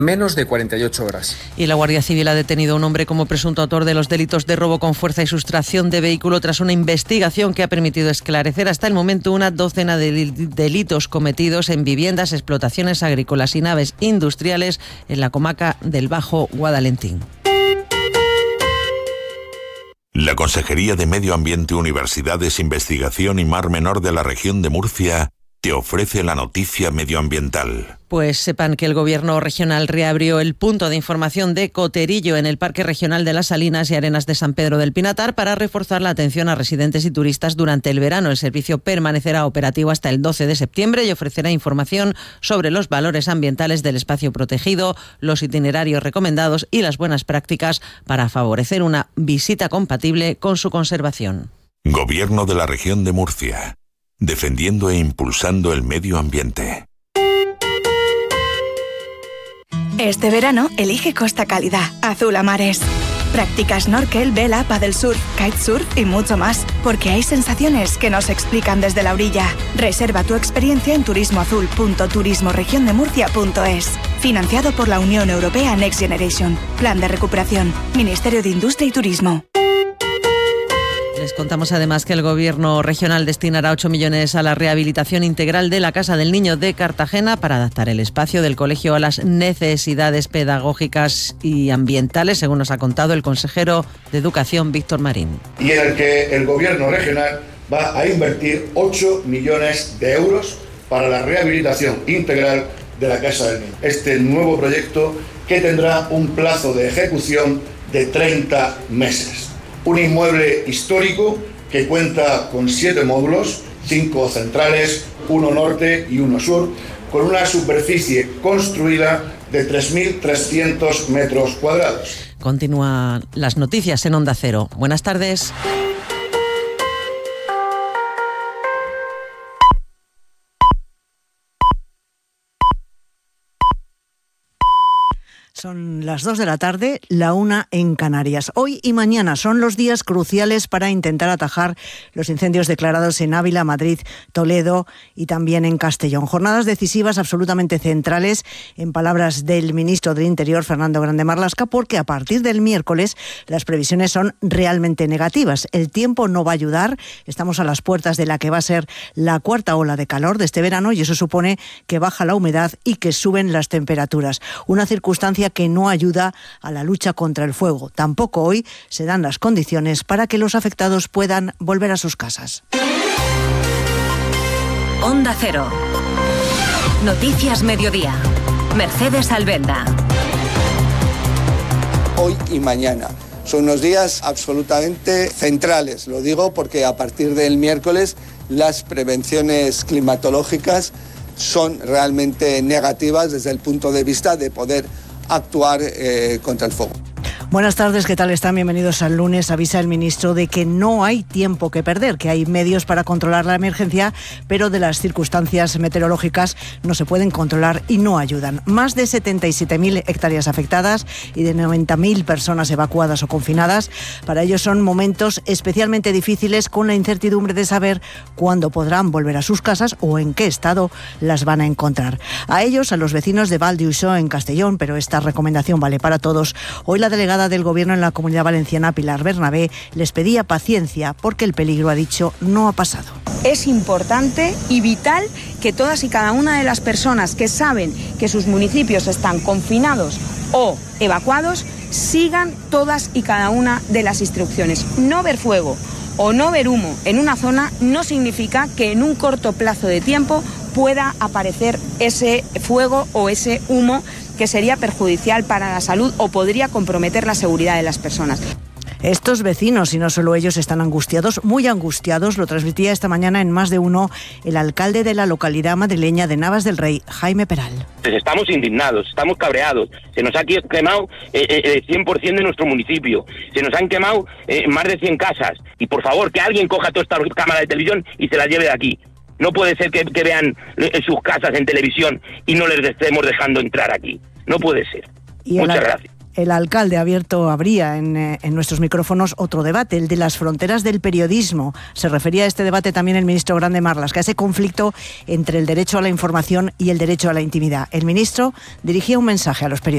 Menos de 48 horas. Y la Guardia Civil ha detenido a un hombre como presunto autor de los delitos de robo con fuerza y sustracción de vehículo tras una investigación que ha permitido esclarecer hasta el momento una docena de delitos cometidos en viviendas, explotaciones agrícolas y naves industriales en la comarca del Bajo Guadalentín. La Consejería de Medio Ambiente, Universidades, Investigación y Mar Menor de la región de Murcia te ofrece la noticia medioambiental. Pues sepan que el Gobierno regional reabrió el punto de información de Coterillo en el Parque Regional de las Salinas y Arenas de San Pedro del Pinatar para reforzar la atención a residentes y turistas durante el verano. El servicio permanecerá operativo hasta el 12 de septiembre y ofrecerá información sobre los valores ambientales del espacio protegido, los itinerarios recomendados y las buenas prácticas para favorecer una visita compatible con su conservación. Gobierno de la región de Murcia. Defendiendo e impulsando el medio ambiente. Este verano elige Costa Cálida, azul a mares. Practica snorkel, vela, paddle surf, kitesurf y mucho más, porque hay sensaciones que no se explican desde la orilla. Reserva tu experiencia en turismoazul.turismoregiondemurcia.es. Financiado por la Unión Europea Next Generation. Plan de recuperación. Ministerio de Industria y Turismo. Les contamos además que el Gobierno regional destinará 8 millones a la rehabilitación integral de la Casa del Niño de Cartagena para adaptar el espacio del colegio a las necesidades pedagógicas y ambientales, según nos ha contado el consejero de Educación, Víctor Marín. Y en el que el Gobierno regional va a invertir 8 millones de euros para la rehabilitación integral de la Casa del Niño. Este nuevo proyecto que tendrá un plazo de ejecución de 30 meses. Un inmueble histórico que cuenta con 7 módulos, 5 centrales, 1 norte y 1 sur, con una superficie construida de 3.300 metros cuadrados. Continúan las noticias en Onda Cero. Buenas tardes. Son las 2 de la tarde, la 1 en Canarias. Hoy y mañana son los días cruciales para intentar atajar los incendios declarados en Ávila, Madrid, Toledo y también en Castellón. Jornadas decisivas absolutamente centrales, en palabras del ministro del Interior, Fernando Grande Marlaska, porque a partir del miércoles las previsiones son realmente negativas. El tiempo no va a ayudar. Estamos a las puertas de la que va a ser la cuarta ola de calor de este verano y eso supone que baja la humedad y que suben las temperaturas. Una circunstancia que no ayuda a la lucha contra el fuego. Tampoco hoy se dan las condiciones para que los afectados puedan volver a sus casas. Onda Cero. Noticias Mediodía. Mercedes Albenda. Hoy y mañana son unos días absolutamente centrales. Lo digo porque a partir del miércoles las prevenciones climatológicas son realmente negativas desde el punto de vista de poder actuar contra el fuego. Buenas tardes, ¿qué tal están? Bienvenidos al lunes. Avisa el ministro de que no hay tiempo que perder, que hay medios para controlar la emergencia, pero de las circunstancias meteorológicas no se pueden controlar y no ayudan. Más de 77.000 hectáreas afectadas y de 90.000 personas evacuadas o confinadas. Para ellos son momentos especialmente difíciles, con la incertidumbre de saber cuándo podrán volver a sus casas o en qué estado las van a encontrar. A ellos, a los vecinos de Val d'Uixó en Castellón, pero esta recomendación vale para todos. Hoy la delegada del Gobierno en la Comunidad Valenciana, Pilar Bernabé, les pedía paciencia porque el peligro, ha dicho, no ha pasado. Es importante y vital que todas y cada una de las personas que saben que sus municipios están confinados o evacuados sigan todas y cada una de las instrucciones. No ver fuego o no ver humo en una zona no significa que en un corto plazo de tiempo pueda aparecer ese fuego o ese humo que sería perjudicial para la salud o podría comprometer la seguridad de las personas. Estos vecinos, y no solo ellos, están angustiados, muy angustiados. Lo transmitía esta mañana en Más de Uno el alcalde de la localidad madrileña de Navas del Rey, Jaime Peral. Pues estamos indignados, estamos cabreados. Se nos ha quemado el 100% de nuestro municipio. Se nos han quemado más de 100 casas. Y por favor, que alguien coja toda esta cámara de televisión y se la lleve de aquí. No puede ser que vean sus casas en televisión y no les estemos dejando entrar aquí. No puede ser. Muchas gracias. El alcalde abría en nuestros micrófonos otro debate, el de las fronteras del periodismo. Se refería a este debate también el ministro Grande Marlaska, a ese conflicto entre el derecho a la información y el derecho a la intimidad. El ministro dirigía un mensaje a los periodistas.